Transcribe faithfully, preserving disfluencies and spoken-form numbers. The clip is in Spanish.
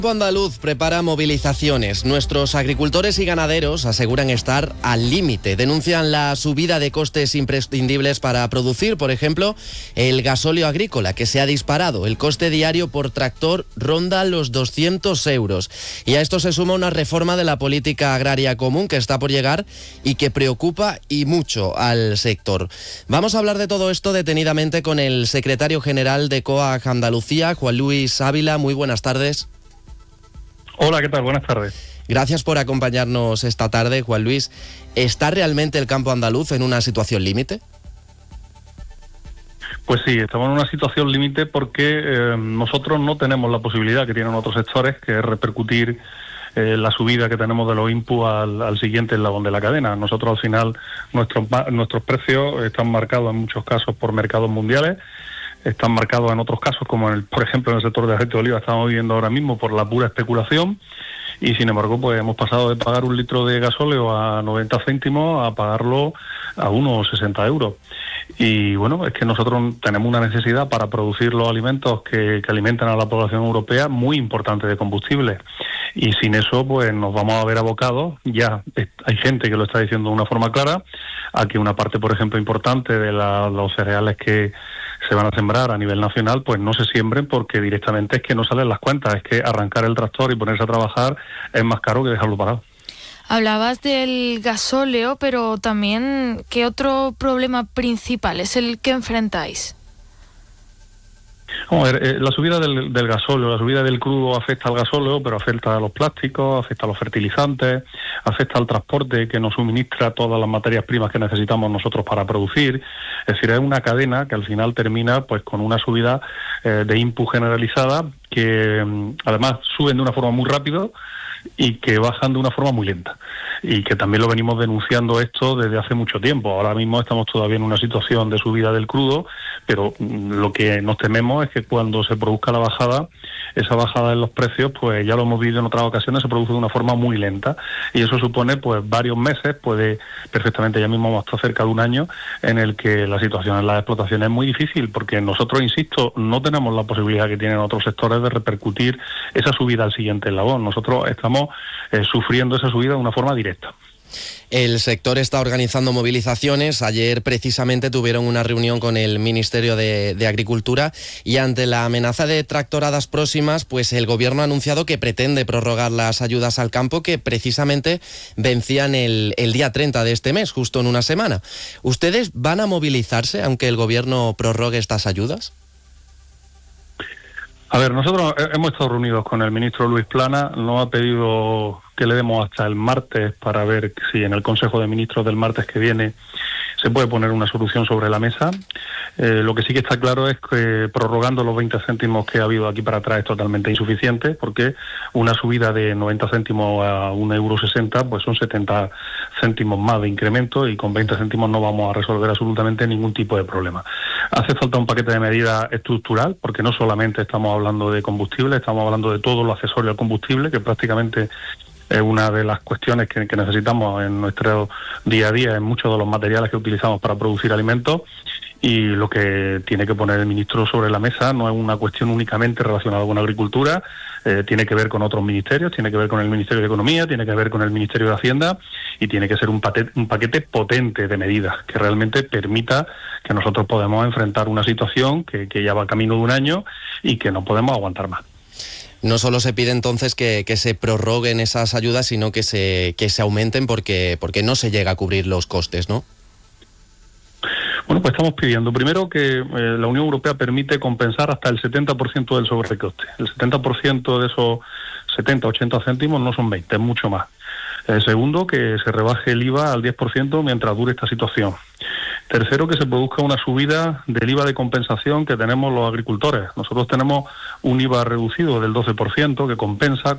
Andaluz prepara movilizaciones. Nuestros agricultores y ganaderos aseguran estar al límite. Denuncian la subida de costes imprescindibles para producir, por ejemplo, el gasóleo agrícola, que se ha disparado. El coste diario por tractor ronda los doscientos euros. Y a esto se suma una reforma de la política agraria común que está por llegar y que preocupa y mucho al sector. Vamos a hablar de todo esto detenidamente con el secretario general de COAG Andalucía, Juan Luis Ávila. Muy buenas tardes. Hola, ¿qué tal? Buenas tardes. Gracias por acompañarnos esta tarde, Juan Luis. ¿Está realmente el campo andaluz en una situación límite? Pues sí, estamos en una situación límite porque eh, nosotros no tenemos la posibilidad que tienen otros sectores, que es repercutir eh, la subida que tenemos de los inputs al, al siguiente eslabón de la cadena. Nosotros, al final, nuestros, nuestros precios están marcados en muchos casos por mercados mundiales. Están marcados en otros casos, como en el, por ejemplo en el sector de aceite de oliva estamos viviendo ahora mismo por la pura especulación, y sin embargo pues hemos pasado de pagar un litro de gasóleo a noventa céntimos a pagarlo a unos sesenta euros. Y bueno, es que nosotros tenemos una necesidad para producir los alimentos que, que alimentan a la población europea muy importante de combustible, y sin eso pues nos vamos a ver abocados. Ya hay gente que lo está diciendo de una forma clara, a que una parte, por ejemplo, importante de la, los cereales que se van a sembrar a nivel nacional, pues no se siembren porque directamente es que no salen las cuentas, es que arrancar el tractor y ponerse a trabajar es más caro que dejarlo parado. Hablabas del gasóleo, pero también, ¿qué otro problema principal es el que enfrentáis? Vamos a ver, eh, la subida del, del gasóleo, la subida del crudo afecta al gasóleo, pero afecta a los plásticos, afecta a los fertilizantes, afecta al transporte que nos suministra todas las materias primas que necesitamos nosotros para producir. Es decir, es una cadena que al final termina pues con una subida eh, de input generalizada que mm, además suben de una forma muy rápida y que bajan de una forma muy lenta, y que también lo venimos denunciando esto desde hace mucho tiempo. Ahora mismo estamos todavía en una situación de subida del crudo, pero lo que nos tememos es que cuando se produzca la bajada, esa bajada en los precios, pues ya lo hemos visto en otras ocasiones, se produce de una forma muy lenta, y eso supone pues varios meses, puede perfectamente, ya mismo vamos hasta cerca de un año, en el que la situación en las explotaciones es muy difícil, porque nosotros, insisto, no tenemos la posibilidad que tienen otros sectores de repercutir esa subida al siguiente eslabón. Nosotros estamos eh, sufriendo esa subida de una forma directa. El sector está organizando movilizaciones. Ayer precisamente tuvieron una reunión con el Ministerio de, de Agricultura, y ante la amenaza de tractoradas próximas, pues el Gobierno ha anunciado que pretende prorrogar las ayudas al campo que precisamente vencían el, el día treinta de este mes, justo en una semana. ¿Ustedes van a movilizarse aunque el Gobierno prorrogue estas ayudas? A ver, nosotros hemos estado reunidos con el ministro Luis Planas, nos ha pedido que le demos hasta el martes para ver si en el Consejo de Ministros del martes que viene se puede poner una solución sobre la mesa. Eh, lo que sí que está claro es que prorrogando los veinte céntimos que ha habido aquí para atrás es totalmente insuficiente, porque una subida de noventa céntimos a un euro sesenta pues son setenta céntimos más de incremento, y con veinte céntimos no vamos a resolver absolutamente ningún tipo de problema. Hace falta un paquete de medidas estructural, porque no solamente estamos hablando de combustible, estamos hablando de todo lo accesorio al combustible, que prácticamente es una de las cuestiones que, que necesitamos en nuestro día a día, en muchos de los materiales que utilizamos para producir alimentos. Y lo que tiene que poner el ministro sobre la mesa no es una cuestión únicamente relacionada con agricultura, eh, tiene que ver con otros ministerios, tiene que ver con el Ministerio de Economía, tiene que ver con el Ministerio de Hacienda, y tiene que ser un, paquete, un paquete potente de medidas que realmente permita que nosotros podamos enfrentar una situación que, que ya va camino de un año y que no podemos aguantar más. No solo se pide entonces que, que se prorroguen esas ayudas, sino que se, que se aumenten porque, porque no se llega a cubrir los costes, ¿no? Bueno, pues estamos pidiendo primero que eh, la Unión Europea permite compensar hasta el setenta por ciento del sobrecoste. El setenta por ciento de esos setenta, ochenta céntimos no son veinte, es mucho más. Eh, segundo, que se rebaje el I V A al diez por ciento mientras dure esta situación. Tercero, que se produzca una subida del I V A de compensación que tenemos los agricultores. Nosotros tenemos un I V A reducido del doce por ciento que compensa